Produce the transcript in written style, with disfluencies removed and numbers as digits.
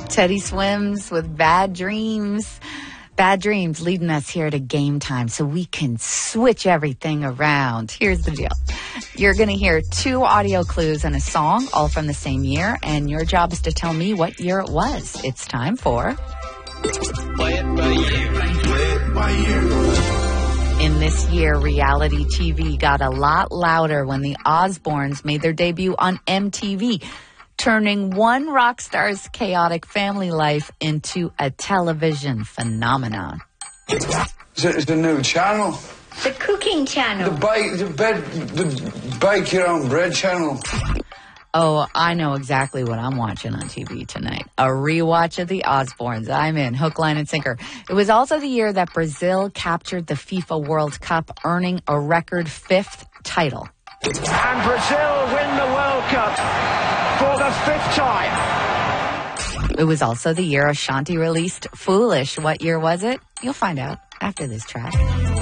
Teddy Swims with Bad Dreams. Bad Dreams leading us here to Game Time so we can switch everything around. Here's the deal. You're going to hear 2 audio clues and a song, all from the same year, and your job is to tell me what year it was. It's time for... Play it by year. Play it by year. In this year, reality TV got a lot louder when the Osbournes made their debut on MTV, turning one rock star's chaotic family life into a television phenomenon. It's a new channel. The cooking channel. The bake your own bread channel. Oh, I know exactly what I'm watching on TV tonight. A rewatch of the Osbournes. I'm in, hook, line, and sinker. It was also the year that Brazil captured the FIFA World Cup, earning a record 5th title. And Brazil win the World Cup for the 5th time. It was also the year Ashanti released Foolish. What year was it? You'll find out after this track.